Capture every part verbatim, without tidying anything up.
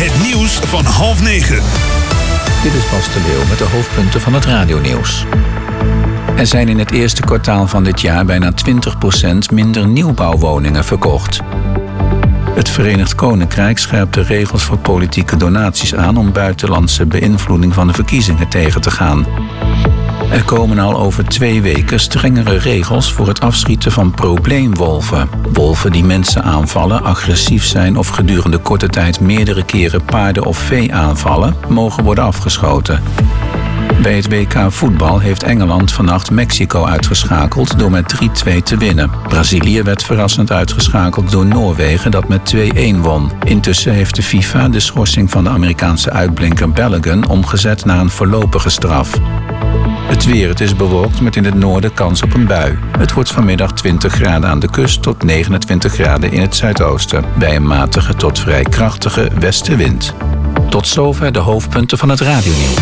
Het nieuws van half negen. Dit is Bas de Leeuw met de hoofdpunten van het radionieuws. Er zijn in het eerste kwartaal van dit jaar bijna twintig procent minder nieuwbouwwoningen verkocht. Het Verenigd Koninkrijk scherpt de regels voor politieke donaties aan om buitenlandse beïnvloeding van de verkiezingen tegen te gaan. Er komen al over twee weken strengere regels voor het afschieten van probleemwolven. Wolven die mensen aanvallen, agressief zijn of gedurende korte tijd meerdere keren paarden of vee aanvallen, mogen worden afgeschoten. Bij het W K voetbal heeft Engeland vannacht Mexico uitgeschakeld door met drie-twee te winnen. Brazilië werd verrassend uitgeschakeld door Noorwegen dat met twee-een won. Intussen heeft de FIFA de schorsing van de Amerikaanse uitblinker Balogun omgezet naar een voorlopige straf. Het weer, het is bewolkt met in het noorden kans op een bui. Het wordt vanmiddag twintig graden aan de kust tot negenentwintig graden in het zuidoosten. Bij een matige tot vrij krachtige westenwind. Tot zover de hoofdpunten van het radionieuws.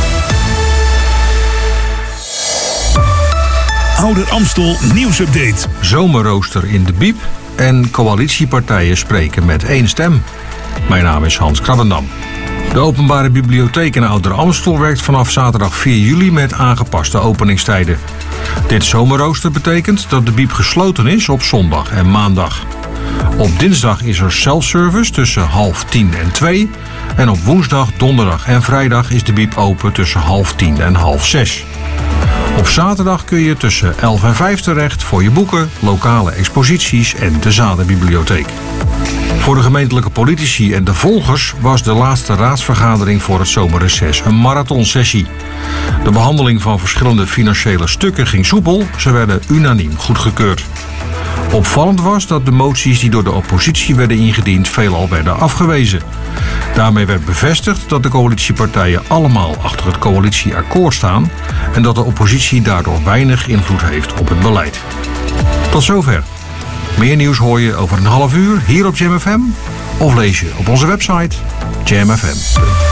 Ouder Amstel nieuwsupdate. Zomerrooster in de Biep en coalitiepartijen spreken met één stem. Mijn naam is Hans Krabbendam. De Openbare Bibliotheek in Ouder Amstel werkt vanaf zaterdag vier juli met aangepaste openingstijden. Dit zomerrooster betekent dat de Biep gesloten is op zondag en maandag. Op dinsdag is er self-service tussen half tien en twee. En op woensdag, donderdag en vrijdag is de Biep open tussen half tien en half zes. Op zaterdag kun je tussen elf en vijf terecht voor je boeken, lokale exposities en de Zadenbibliotheek. Voor de gemeentelijke politici en de volgers was de laatste raadsvergadering voor het zomerreces een marathonsessie. De behandeling van verschillende financiële stukken ging soepel, ze werden unaniem goedgekeurd. Opvallend was dat de moties die door de oppositie werden ingediend veelal werden afgewezen. Daarmee werd bevestigd dat de coalitiepartijen allemaal achter het coalitieakkoord staan en dat de oppositie daardoor weinig invloed heeft op het beleid. Tot zover. Meer nieuws hoor je over een half uur hier op Jam F M of lees je op onze website jam f m punt n l.